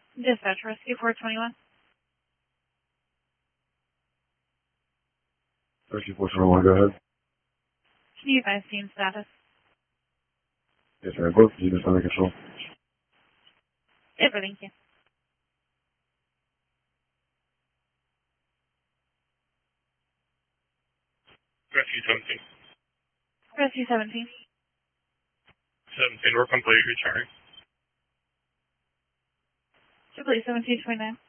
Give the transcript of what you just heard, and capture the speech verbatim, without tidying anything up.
Dispatch Rescue four twenty-one. Rescue four twenty-one, go ahead. Can you advise team status? Yes, ma'am. Both units under control. Yes, sir, thank you. Rescue seventeen. Rescue seventeen. seventeen, we're complete, returning. Complete seventeen twenty-nine.